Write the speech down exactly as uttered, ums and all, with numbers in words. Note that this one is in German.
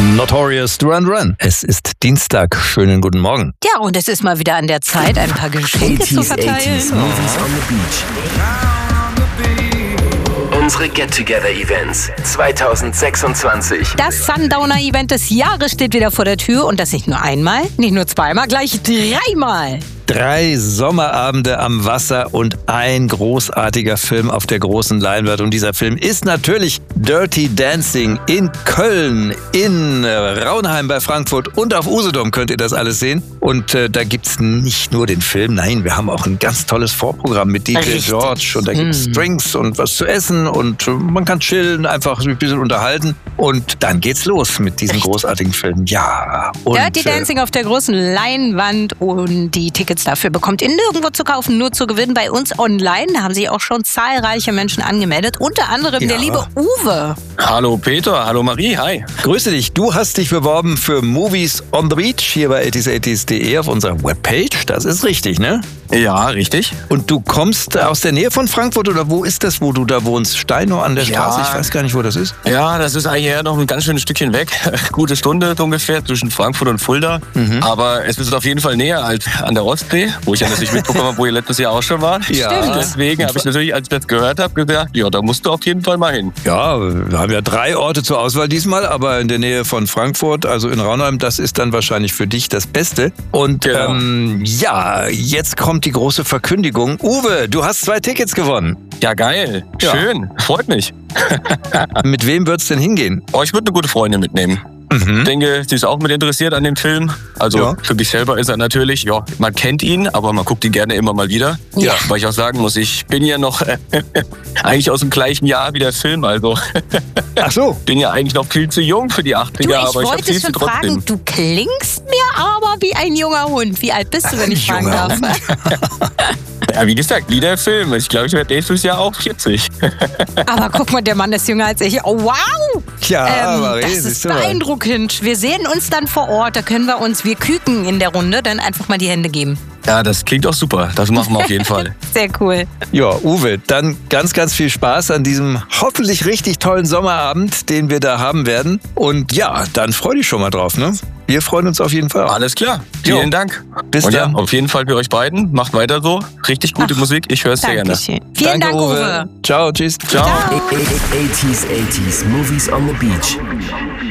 Notorious Duran Duran. Es ist Dienstag. Schönen guten Morgen. Ja, und es ist mal wieder an der Zeit, ein paar Geschenke zu verteilen. eighties, Movies on the Beach. Unsere Get-Together-Events zwanzig sechsundzwanzig. Das Sundowner-Event des Jahres steht wieder vor der Tür und das nicht nur einmal, nicht nur zweimal, gleich dreimal. Drei Sommerabende am Wasser und ein großartiger Film auf der großen Leinwand. Und dieser Film ist natürlich Dirty Dancing in Köln, in Raunheim bei Frankfurt und auf Usedom könnt ihr das alles sehen. Und äh, da gibt's nicht nur den Film, nein, wir haben auch ein ganz tolles Vorprogramm mit D J Richtig. George. Und da gibt's Hm. Drinks und was zu essen und äh, man kann chillen, einfach sich ein bisschen unterhalten. Und dann geht's los mit diesem Richtig. großartigen Film. Ja. Und, Dirty äh, Dancing auf der großen Leinwand und die Tickets dafür bekommt ihr nirgendwo zu kaufen, nur zu gewinnen bei uns online. Da haben sich auch schon zahlreiche Menschen angemeldet, unter anderem Ja. der liebe Uwe. Hallo Peter, hallo Marie, hi. Grüße dich. Du hast dich beworben für Movies on the Beach hier bei eighties eighties punkt de auf unserer Webpage. Das ist richtig, ne? Ja, richtig. Und du kommst aus der Nähe von Frankfurt oder wo ist das, wo du da wohnst? Steinow an der Ja. Straße? Ich weiß gar nicht, wo das ist. Ja, das ist eigentlich eher noch ein ganz schönes Stückchen weg. Gute Stunde ungefähr zwischen Frankfurt und Fulda. Aber es ist auf jeden Fall näher als an der Ostsee, wo ich ja natürlich mitbekommen habe, wo ihr letztes Jahr auch schon wart. Ja. Stimmt. Deswegen habe ich natürlich, als ich das gehört habe, gesagt, ja, da musst du auf jeden Fall mal hin. Ja, wir haben ja drei Orte zur Auswahl diesmal, aber in der Nähe von Frankfurt, also in Raunheim, das ist dann wahrscheinlich für dich das Beste. Und Genau. ähm, ja, jetzt kommt die große Verkündigung. Uwe, du hast zwei Tickets gewonnen. Ja, geil. Ja. Schön. Freut mich. Mit wem wird's denn hingehen? Oh, ich würde eine gute Freundin mitnehmen. Ich denke, sie ist auch mit interessiert an dem Film. Also Ja. für mich selber ist er natürlich, ja, man kennt ihn, aber man guckt ihn gerne immer mal wieder. Ja. Weil ich auch sagen muss, ich bin ja noch äh, eigentlich aus dem gleichen Jahr wie der Film. Also Ach so. bin ja eigentlich noch viel zu jung für die Du, achtziger, ich aber ich habe wollte viel schon trotzdem. fragen, du klingst mir aber wie ein junger Hund. Wie alt bist du, wenn ich fragen Junger darf? Ja, wie gesagt, wie der Film. Ich glaube, ich werde nächstes Jahr auch vierzig. Aber guck mal, der Mann ist jünger als ich. Oh, wow! Ja, Ähm, Marie, das siehst ist du mal. beeindruckend. Wir sehen uns dann vor Ort. Da können wir uns, wir küken in der Runde, dann einfach mal die Hände geben. Ja, das klingt auch super. Das machen wir auf jeden Fall. Sehr cool. Ja, Uwe, dann ganz, ganz viel Spaß an diesem hoffentlich richtig tollen Sommerabend, den wir da haben werden. Und ja, dann freu dich schon mal drauf, ne? Wir freuen uns auf jeden Fall auch. Alles klar. Jo. Vielen Dank. Bis Und dann. ja, auf jeden Fall für euch beiden. Macht weiter so. Richtig gute Ach, Musik. Ich höre es sehr gerne. Dankeschön. Vielen Danke, Dank, Uwe. Ciao, tschüss. Ciao. Ciao. eighties, eighties, Movies on the Beach.